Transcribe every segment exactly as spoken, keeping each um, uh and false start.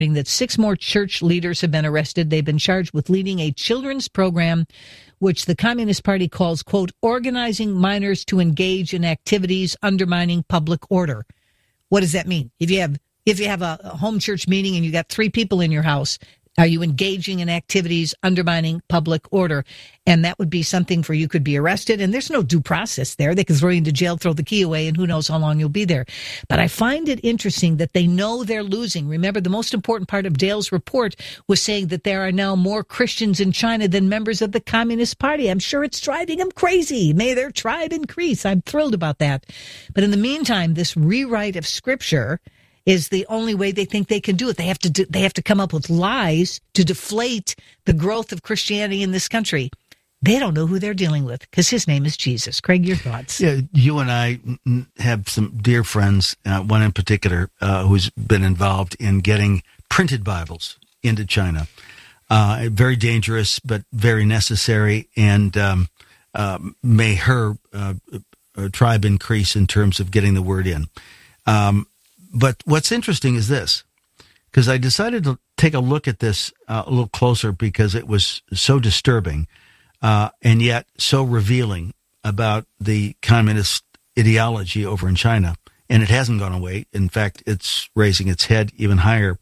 that six more church leaders have been arrested. They've been charged with leading a children's program, which the Communist Party calls, quote, organizing minors to engage in activities undermining public order. What does that mean? If you have if you have a home church meeting and you got three people in your house, are you engaging in activities undermining public order? And that would be something for you could be arrested. And there's no due process there. They could throw you into jail, throw the key away, and who knows how long you'll be there. But I find it interesting that they know they're losing. Remember, the most important part of Dale's report was saying that there are now more Christians in China than members of the Communist Party. I'm sure it's driving them crazy. May their tribe increase. I'm thrilled about that. But in the meantime, this rewrite of Scripture is the only way they think they can do it. They have to do, they have to come up with lies to deflate the growth of Christianity in this country. They don't know who they're dealing with because his name is Jesus. Craig, your thoughts? Yeah, you and I have some dear friends, uh, one in particular, uh, who's been involved in getting printed Bibles into China. Uh, very dangerous, but very necessary, and um, uh, may her uh, uh, tribe increase in terms of getting the word in. Um, But what's interesting is this, because I decided to take a look at this uh, a little closer because it was so disturbing uh, and yet so revealing about the communist ideology over in China. And it hasn't gone away. In fact, it's raising its head even higher.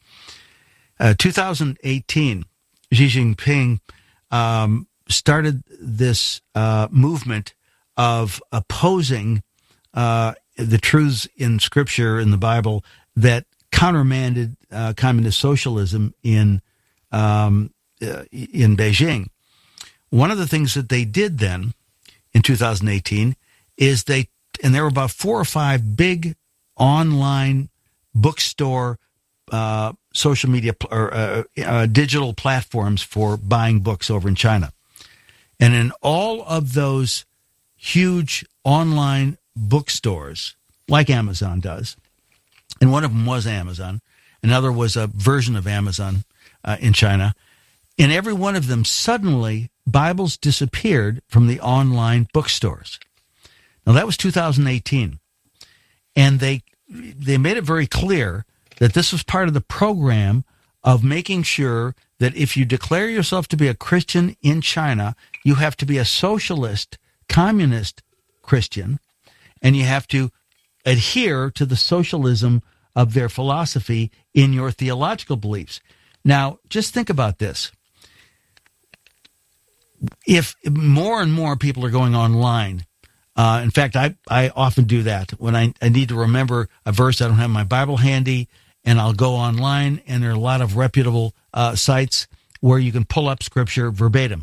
Uh, two thousand eighteen, Xi Jinping um, started this uh, movement of opposing uh the truths in Scripture, in the Bible, that countermanded uh, communist socialism in um, uh, in Beijing. One of the things that they did then, in two thousand eighteen, is they, and there were about four or five big online bookstore, uh, social media, or uh, uh, digital platforms for buying books over in China. And in all of those huge online bookstores, like Amazon does, and one of them was Amazon, another was a version of Amazon uh, in China. In every one of them, suddenly Bibles disappeared from the online bookstores. Now that was two thousand eighteen, and they they made it very clear that this was part of the program of making sure that if you declare yourself to be a Christian in China, you have to be a socialist, communist Christian, and you have to adhere to the socialism of their philosophy in your theological beliefs. Now, just think about this. If more and more people are going online, uh, in fact, I, I often do that. When I, I need to remember a verse, I don't have my Bible handy, and I'll go online, and there are a lot of reputable uh, sites where you can pull up Scripture verbatim.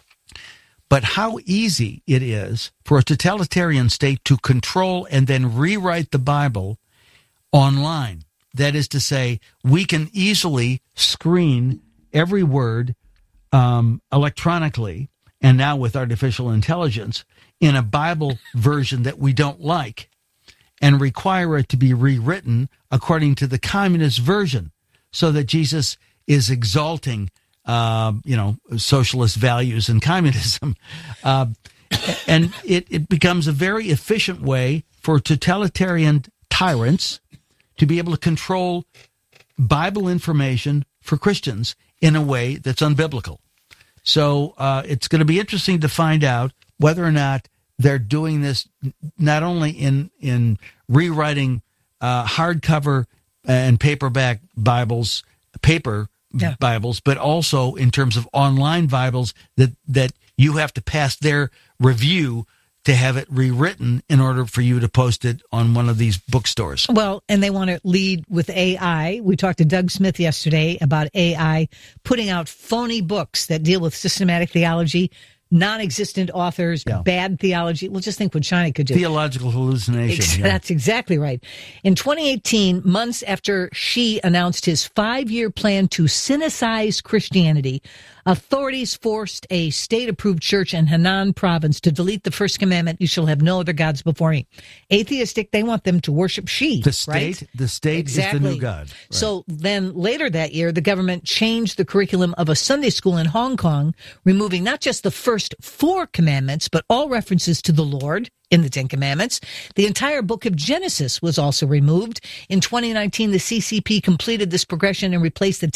But how easy it is for a totalitarian state to control and then rewrite the Bible online. That is to say, we can easily screen every word um, electronically, and now with artificial intelligence, in a Bible version that we don't like, and require it to be rewritten according to the communist version, so that Jesus is exalting Uh, you know, socialist values and communism. Uh, and it, it becomes a very efficient way for totalitarian tyrants to be able to control Bible information for Christians in a way that's unbiblical. So uh, it's going to be interesting to find out whether or not they're doing this not only in, in rewriting uh, hardcover and paperback Bibles, paper Yeah. Bibles, but also in terms of online Bibles that, that you have to pass their review to have it rewritten in order for you to post it on one of these bookstores. Well, and they want to lead with A I. We talked to Doug Smith yesterday about A I putting out phony books that deal with systematic theology, non-existent authors, yeah. bad theology. Well, just think what China could do. Theological hallucination. Ex- yeah. That's exactly right. In twenty eighteen, months after Xi announced his five-year plan to sinicize Christianity, authorities forced a state-approved church in Henan province to delete the first commandment, you shall have no other gods before me. Atheistic, they want them to worship Xi. The state, right? the state exactly. is the new God. Right. So then later that year, the government changed the curriculum of a Sunday school in Hong Kong, removing not just the first four commandments, but all references to the Lord in the Ten Commandments. The entire book of Genesis was also removed. In twenty nineteen, the C C P completed this progression and replaced the